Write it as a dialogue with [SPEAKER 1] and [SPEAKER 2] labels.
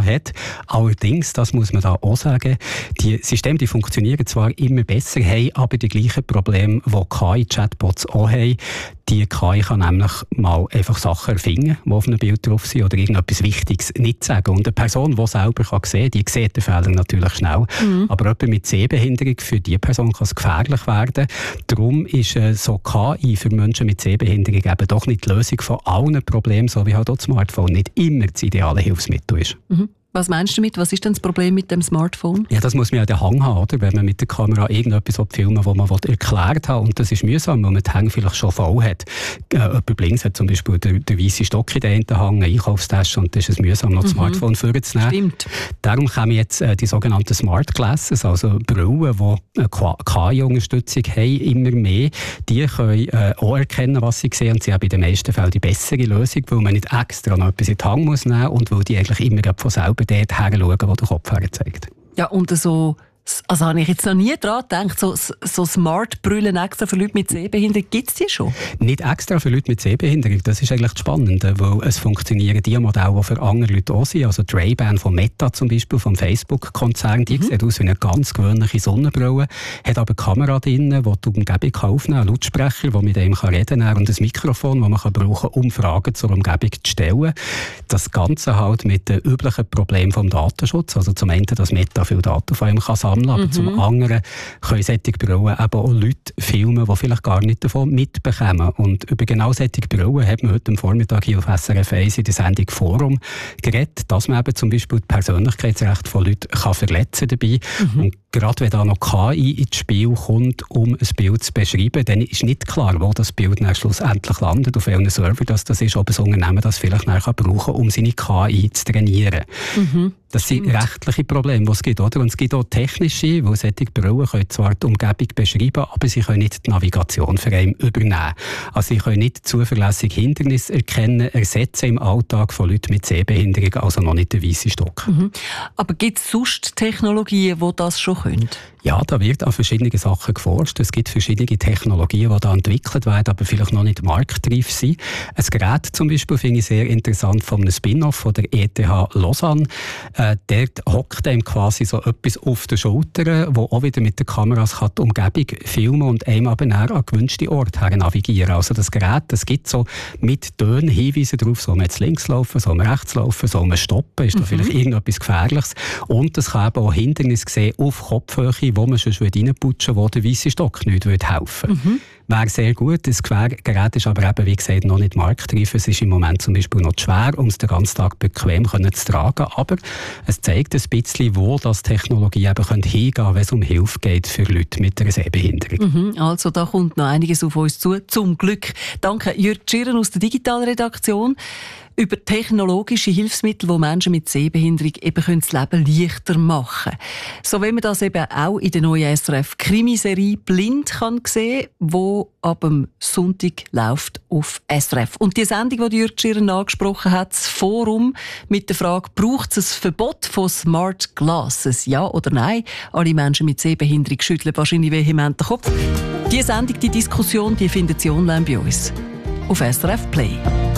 [SPEAKER 1] schon hat. Allerdings, das muss man da auch sagen, die Systeme, die funktionieren zwar immer besser, haben aber die gleichen Probleme, die KI-Chatbots auch haben. Die KI kann nämlich mal einfach Sachen erfinden, die auf einem Bild drauf sind, oder irgendetwas Wichtiges nicht sagen. Und eine Person, die selber sehen kann, die sieht den Fehler natürlich schnell. Aber jemand mit Sehbehinderung, für diese Person kann es gefährlich werden. Darum ist so KI für Menschen mit Sehbehinderung eben doch nicht die Lösung von allen Problemen, so wie halt auch das Smartphone nicht immer das ideale Hilfsmittel ist.
[SPEAKER 2] Was meinst du damit? Was ist denn das Problem mit dem Smartphone?
[SPEAKER 1] Ja, das muss man ja den Hang haben, oder? Wenn man mit der Kamera irgendetwas filmen will, was man erklärt hat. Und das ist mühsam, weil man den Hang vielleicht schon voll hat. Jemand links hat zum Beispiel den weißen Stock in den einen Hang, eine Einkaufstasche, und das ist es mühsam, noch das Smartphone vorzunehmen.
[SPEAKER 2] Stimmt.
[SPEAKER 1] Darum kommen jetzt die sogenannten Smart Glasses, also Brillen, die KI-Unterstützung haben, immer mehr. Die können auch erkennen, was sie sehen, und sie haben in den meisten Fällen die bessere Lösung, weil man nicht extra noch etwas in den Hang muss nehmen und weil die eigentlich immer von selber dort her schauen, wo der Kopf herzeigt.
[SPEAKER 2] Ja, und so, also habe ich jetzt noch nie daran gedacht, so Smart-Brüllen extra für Leute mit Sehbehinderung, gibt es die schon?
[SPEAKER 1] Nicht extra für Leute mit Sehbehinderung, das ist eigentlich das Spannende, weil es funktionieren die Modelle, die für andere Leute auch sind. Also die Ray-Ban von Meta zum Beispiel, vom Facebook-Konzern, die sieht aus wie eine ganz gewöhnliche Sonnenbrille, hat aber eine Kamera drin, die die Umgebung aufnehmen kann, einen Lautsprecher, der mit dem reden kann, und ein Mikrofon, das man brauchen kann, um Fragen zur Umgebung zu stellen. Das Ganze halt mit den üblichen Problemen vom Datenschutz, also zum einen, dass Meta viel Daten von ihm kann sammeln, aber zum anderen können solche Brillen eben auch Leute filmen, die vielleicht gar nicht davon mitbekommen. Und über genau solche Brillen hat man heute am Vormittag hier auf SRF 1 in der Sendung Forum geredet, dass man eben zum Beispiel die Persönlichkeitsrechte von Leuten kann verletzen dabei. Und gerade wenn da noch KI ins Spiel kommt, um ein Bild zu beschreiben, dann ist nicht klar, wo das Bild dann schlussendlich landet, auf welchen Server das ist, ob ein Unternehmen das vielleicht nachher brauchen kann, um seine KI zu trainieren. Das sind rechtliche Probleme, die es gibt, oder? Und es gibt auch technische, weil solche Brillen können zwar die Umgebung beschreiben, aber sie können nicht die Navigation für einen übernehmen. Also sie können nicht zuverlässig Hindernisse ersetzen im Alltag von Leuten mit Sehbehinderung, also noch nicht der weisse Stock.
[SPEAKER 2] Aber gibt es sonst Technologien, die das schon können?
[SPEAKER 1] Ja, da wird an verschiedenen Sachen geforscht. Es gibt verschiedene Technologien, die da entwickelt werden, aber vielleicht noch nicht marktreif sind. Ein Gerät zum Beispiel finde ich sehr interessant von einem Spin-off von der ETH Lausanne. Dort hockt einem quasi so etwas auf den Schultern, wo auch wieder mit den Kameras die Umgebung filmen und einem aber näher an gewünschte Orte her navigieren. Also das Gerät, das gibt so mit Tönen Hinweise darauf, soll man jetzt links laufen, soll man rechts laufen, soll man stoppen, ist da vielleicht irgendetwas Gefährliches. Und es kann eben auch Hindernisse sehen auf Kopfhöhe, wo man schon reinputschen würde, wo der weisse Stock nicht helfen würde. Wäre sehr gut. Das Gerät ist aber eben, wie gesagt, noch nicht marktreif. Es ist im Moment zum Beispiel noch zu schwer, um es den ganzen Tag bequem zu tragen. Aber es zeigt ein bisschen, wo das Technologie eben hingehen könnte, wenn es um Hilfe geht für Leute mit einer Sehbehinderung.
[SPEAKER 2] Also da kommt noch einiges auf uns zu, zum Glück. Danke, Jürg Schirren aus der Digitalredaktion. Über technologische Hilfsmittel, die Menschen mit Sehbehinderung eben das Leben leichter machen können. So wie man das eben auch in der neuen SRF-Krimiserie «Blind» kann sehen, die ab dem Sonntag läuft auf SRF. Und die Sendung, die Jürg Schirren angesprochen hat, das Forum mit der Frage, braucht es ein Verbot von Smart Glasses? Ja oder nein? Alle Menschen mit Sehbehinderung schütteln wahrscheinlich vehement den Kopf. Die Sendung, die Diskussion, die findet Sie online bei uns auf SRF Play.